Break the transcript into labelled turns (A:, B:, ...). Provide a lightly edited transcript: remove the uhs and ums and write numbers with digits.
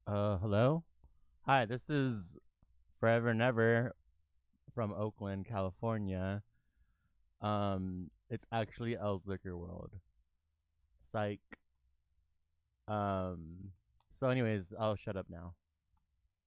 A: Hello. Hi, this is Forever Never from Oakland, California. It's actually El's Liquor World. Psych. Um, so anyways, I'll shut up now.